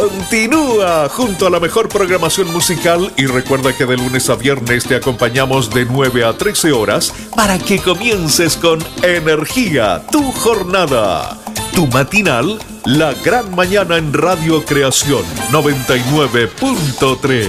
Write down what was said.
Continúa junto a la mejor programación musical y recuerda que de lunes a viernes te acompañamos de 9 a 13 horas para que comiences con energía tu jornada. Tu matinal, La Gran Mañana en Radio Creación 99.3.